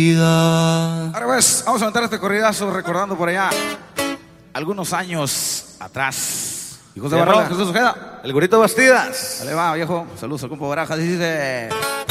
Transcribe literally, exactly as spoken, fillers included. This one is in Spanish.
Ahora pues, vamos a aventar este corridazo recordando por allá algunos años atrás. Hijos de Barrón, Jesús Ojeda, el Gorrito Bastidas. Dale va, viejo. Saludos al compa Barajas, dice...